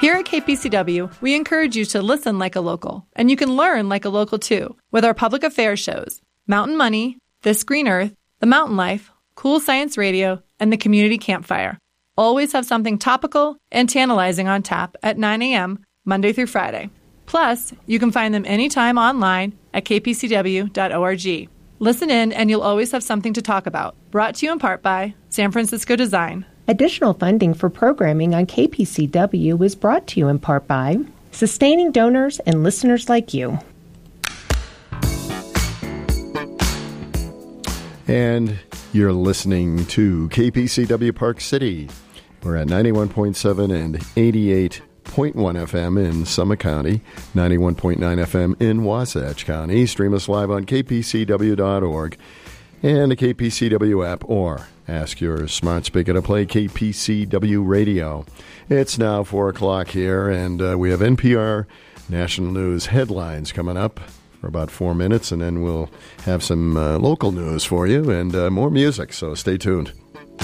Here at KPCW, we encourage you to listen like a local, and you can learn like a local too, with our public affairs shows, Mountain Money, This Green Earth, The Mountain Life, Cool Science Radio, and the Community Campfire. Always have something topical and tantalizing on tap at 9 a.m., Monday through Friday. Plus, you can find them anytime online at kpcw.org. Listen in and you'll always have something to talk about. Brought to you in part by San Francisco Design. Additional funding for programming on KPCW is brought to you in part by sustaining donors and listeners like you. And you're listening to KPCW Park City. We're at 91.7 and 88.1 FM in Summit County, 91.9 FM in Wasatch County. Stream us live on kpcw.org and the KPCW app, or ask your smart speaker to play KPCW Radio. It's now 4 o'clock here, and we have NPR National News headlines coming up for about 4 minutes, and then we'll have some local news for you and more music, so stay tuned.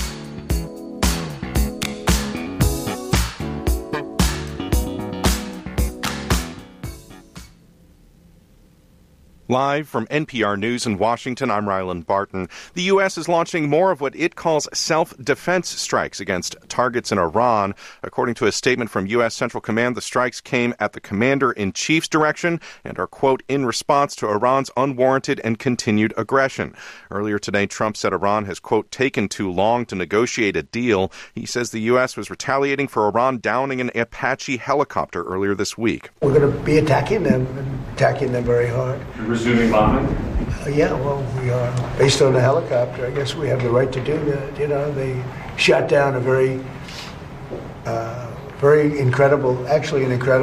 Live from NPR News in Washington, I'm Ryland Barton. The U.S. is launching more of what it calls self-defense strikes against targets in Iran. According to a statement from U.S. Central Command, the strikes came at the commander-in-chief's direction and are, quote, in response to Iran's unwarranted and continued aggression. Earlier today, Trump said Iran has, quote, taken too long to negotiate a deal. He says the U.S. was retaliating for Iran downing an Apache helicopter earlier this week. We're going to be attacking them very hard. Resuming bombing? Yeah, well, we are. Based on the helicopter, I guess we have the right to do that. You know, they shot down a very incredible